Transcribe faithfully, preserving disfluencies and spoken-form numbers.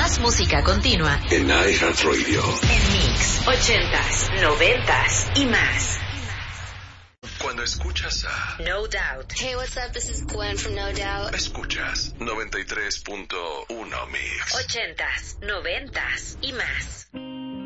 Más música continua en iHeartRadio. En Mix, ochentas, noventas y más. Cuando escuchas a No Doubt. Hey, what's up? This is Gwen from No Doubt. Escuchas noventa y tres punto uno Mix. Ochentas, noventas y más.